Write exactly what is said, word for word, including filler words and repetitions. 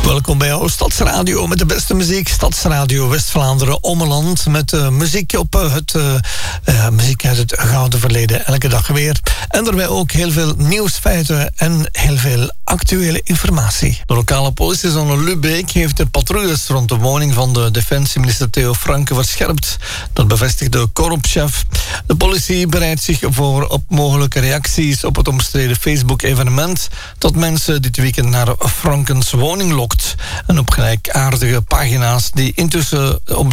Welkom bij jouw Stadsradio met de beste muziek. Stadsradio West-Vlaanderen Ommeland met uh, muziek op uh, het uh, uh, muziek uit het gouden verleden. Elke dag weer. En daarbij ook heel veel nieuwsfeiten en heel veel actuele informatie. De lokale politiezone Lubeek heeft de patrouilles rond de woning van de defensieminister Theo Franke verscherpt. Dat bevestigt de korpschef. De politie bereidt zich voor op mogelijke reacties op het omstreden Facebook-evenement dat mensen dit weekend naar Frankens woning lokt. En op gelijkaardige pagina's die intussen op